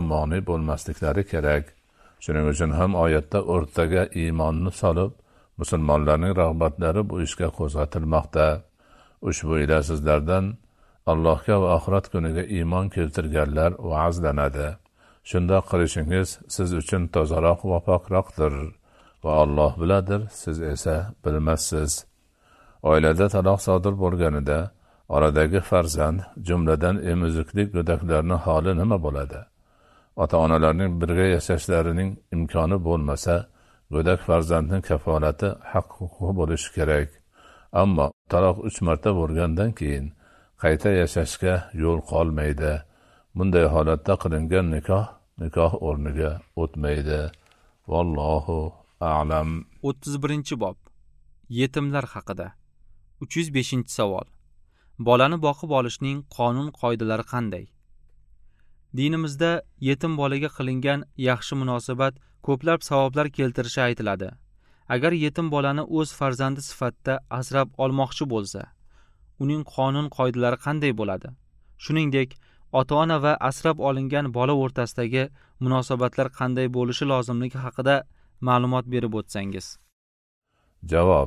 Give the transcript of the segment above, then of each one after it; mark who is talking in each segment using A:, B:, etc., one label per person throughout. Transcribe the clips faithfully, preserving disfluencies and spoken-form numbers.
A: moni bo'lmasliklari kerak. Shuning uchun ham oyatda o'rtaga iymonni solib, musulmonlarning rag'batlari bu ishga qo'zg'atilmoqda. Ushbu ila sizlardan Allohga va oxirat kuniga iymon keltirganlar va'zlanadi. Shundoq qilishingiz siz uchun tozaroq va pokroqdir va Alloh biladir, siz esa bilmassiz. Oilada taloq sodir bo'lganida oradagi farzand, jumladan emiziklik go'daklarning holi nima bo'ladi? Ota-onalarning birga yashashlarining imkoni bo'lmasa, go'dak farzandning kafolati haq-huquqi bo'lishi kerak. Ammo taloq uch marta bo'lgandan keyin qayta yashashga yo'l qolmaydi. Bunday holatda qilingan nikoh nikoh o'rniga o'tmaydi. Vallohu a'lam.
B: o'ttiz birinchi bob. Yetimlar haqida. uch yuz beshinchi savol. Bolani boqib olishning qonun qoidalari qanday? Dinimizda yetim bolaga qilingan yaxshi munosabat ko'plab savoblar keltirishi aytiladi. Agar yetim bolani o'z farzandi sifatida asrab olmoqchi bo'lsa, uning qonun qoidalari qanday bo'ladi? Shuningdek, ota-ona va asrab olingan bola o'rtasidagi munosabatlar qanday bo'lishi lozimligi haqida ma'lumot berib o'tsangiz.
A: Javob: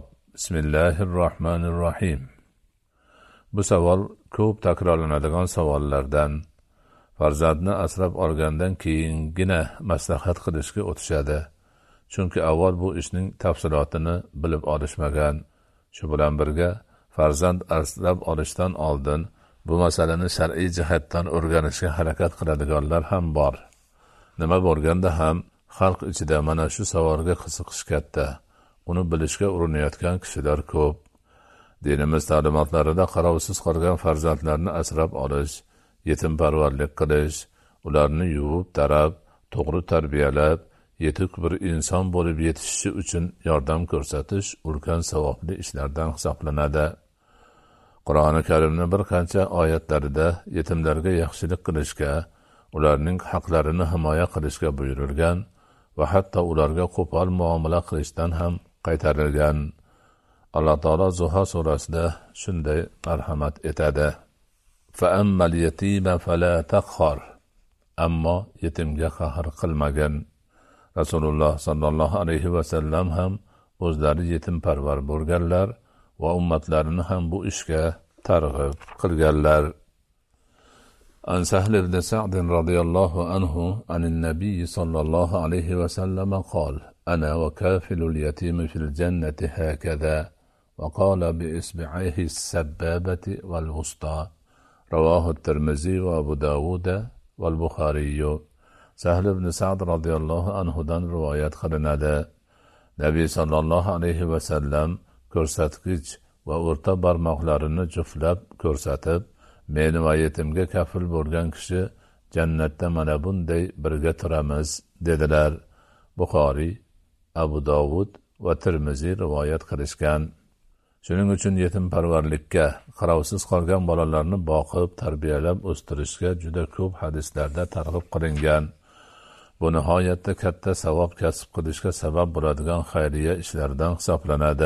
A: Bismillahirrohmanirrohim. Bu savol ko'p takrorlanadigan savollardan. Farzandni asrab olgandan keyingina maslahat qilishga o'tishadi. Chunki avval bu ishning tafsilotini bilib olishmagan. Shu bilan birga farzand asrab olishdan oldin bu masalani shar'iy jihatdan o'rganishga harakat qiladiganlar ham bor. Nima bo'lganda ham xalq ichida mana shu savolga qiziqish katta. Uni bilishga urinayotgan kishilar ko'p. Dinimiz ta'limotlarida qarovsiz qolgan farzandlarni asrab olish, yetimparvarlik qilish, ularni yuvib, tarab, to'g'ri tarbiyalab, yetuk bir inson bo'lib yetishishi uchun yordam ko'rsatish ulkan savobli ishlardan hisoblanadi. Qur'oni Karimning bir qancha oyatlarida yetimlarga yaxshilik qilishga, ularning haqlarini himoya qilishga buyurilgan va hatto ularga qo'pol muomala qilishdan ham qaytarilgan. Alloh taolo Zuho surasida shunday marhamat etadi: "Fa'ammal yatima fala taqhar." Ammo yetimga qahr qilmagin. Rasululloh sallallohu alayhi va sallam ham o'zlari yetimparvar bo'lganlar va ummatlarini ham bu ishga targ'ib qilganlar. An Sahl ibn Sa'd radhiyallohu anhu anin nabiy sallallohu alayhi va sallam qol: "Ana wa kafilul yatim fil jannati hakaza." وقال بإصبعيه السبابة والوسطى. رواه الترمذي وأبو داود والبخاري. Sahl ibn Sa'd radhiyallohu anhudan rivoyat qilinadi. Nabiy sallallohu alayhi va sallam ko'rsatgich va o'rta barmoqlarini juftlab ko'rsatib, "Men va yetimga kafil bo'lgan kishi jannatda mana bunday birga turamiz" dedilar. Buxoriy, Abu Dovud va Tirmiziy rivoyat qilishgan. Shuning uchun yetimparvarlikka, qarovsiz qolgan bolalarni boqib, tarbiyalab o'stirishga juda ko'p hadislarda targ'ib qilingan. Bu nihoyatda katta savob kasb qilishga sabab bo'ladigan xayriya ishlardan hisoblanadi.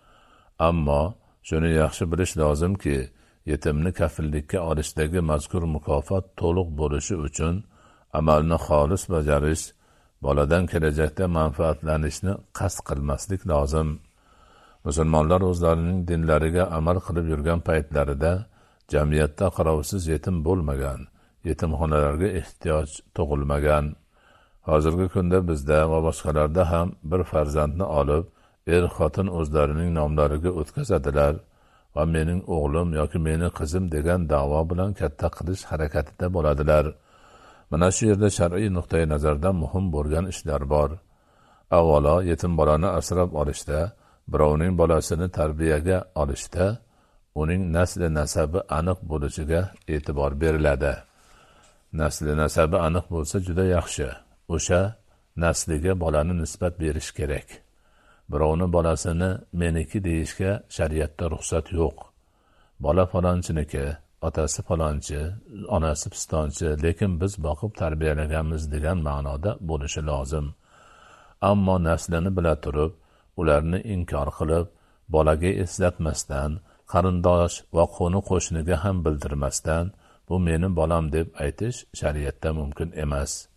A: Ammo shuni yaxshi bilish lozimki, yetimni kafillikka olishdagi mazkur mukofot to'liq bo'lishi uchun amalni xolis bajarish, boladan kelajakda manfaatlanishni qasd qilmaslik lozim. Musulmonlar o'zlarining dinlariga amal qilib yurgan paytlarida jamiyatda qarovsiz yetim bo'lmagan, yetimxonalarga ehtiyoj tug'ilmagan. Hozirgi kunda bizda va boshqalarda ham bir farzandni olib, er-xotin o'zlarining nomlariga o'tkazadilar va mening o'g'lim yoki meni qizim degan da'vo bilan katta qilish harakatida bo'ladilar. Mana shu yerda shar'iy nuqtai nazardan muhim bo'lgan ishlar bor. Avvalo, yetim bolani asrab olishda, birovning bolasini tarbiyaga olishda uning nasli nasabi aniq bo'lishiga e'tibor beriladi. Nasli nasabi aniq bo'lsa juda yaxshi. O'sha nasliga bolani nisbat berish kerak. Birovning bolasini meniki deyishga shariatda ruxsat yo'q. Bola falonchuniki, otasi falonchi, onasi pistonchi, lekin biz boqib tarbiyalaganmiz degan ma'noda bo'lishi lozim. Ammo naslini bila turib, ularni inkor qilib, bolaga eslatmasdan, qarindosh va qo'ni-qo'shniga ham bildirmasdan, bu meni bolam deb aytish shariatda mumkin emas.